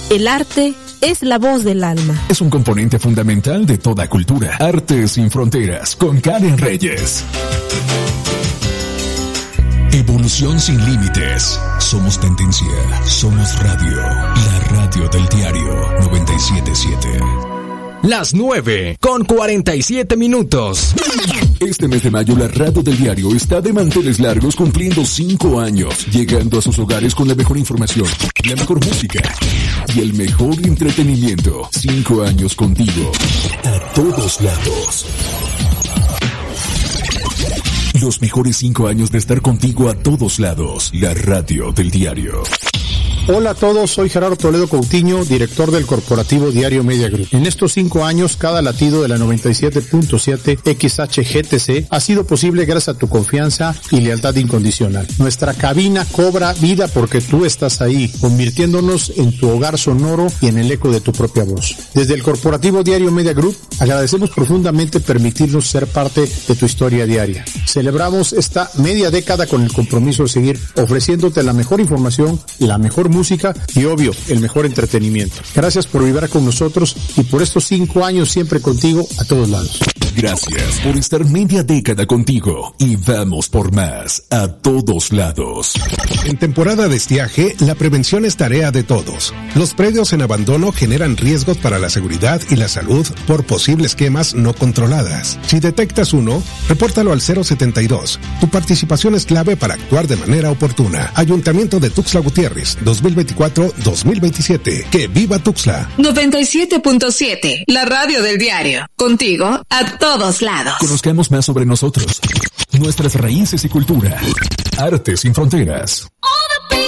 El arte es la voz del alma. Es un componente fundamental de toda cultura. Arte sin fronteras, con Karen Reyes. Evolución sin límites. Somos tendencia. Somos radio. La radio del diario 97.7. Las 9:47. Este mes de mayo la radio del diario está de manteles largos cumpliendo 5 años, llegando a sus hogares con la mejor información, la mejor música y el mejor entretenimiento. 5 años contigo, a todos lados. Los mejores 5 años de estar contigo a todos lados. La radio del diario. Hola a todos, soy Gerardo Toledo Coutinho, director del corporativo Diario Media Group. En estos 5 años, cada latido de la 97.7 XHGTC ha sido posible gracias a tu confianza y lealtad incondicional. Nuestra cabina cobra vida porque tú estás ahí, convirtiéndonos en tu hogar sonoro y en el eco de tu propia voz. Desde el corporativo Diario Media Group, agradecemos profundamente permitirnos ser parte de tu historia diaria. Celebramos esta media década con el compromiso de seguir ofreciéndote la mejor información, la mejor música y, obvio, el mejor entretenimiento. Gracias por vibrar con nosotros y por estos 5 años siempre contigo a todos lados. Gracias por estar media década contigo y vamos por más a todos lados. En temporada de estiaje, la prevención es tarea de todos. Los predios en abandono generan riesgos para la seguridad y la salud por posibles quemas no controladas. Si detectas uno, repórtalo al 072. Tu participación es clave para actuar de manera oportuna. Ayuntamiento de Tuxtla Gutiérrez, 2024-2027. ¡Que viva Tuxtla! 97.7, la radio del diario. Contigo a todos lados. Conozcamos más sobre nosotros, nuestras raíces y cultura. Arte sin fronteras. All the